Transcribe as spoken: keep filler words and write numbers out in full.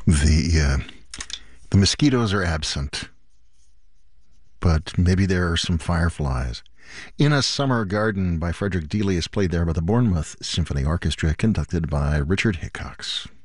The uh, the mosquitoes are absent, but maybe there are some fireflies. In a Summer Garden by Frederick Deely is played there by the Bournemouth Symphony Orchestra, conducted by Richard Hickox.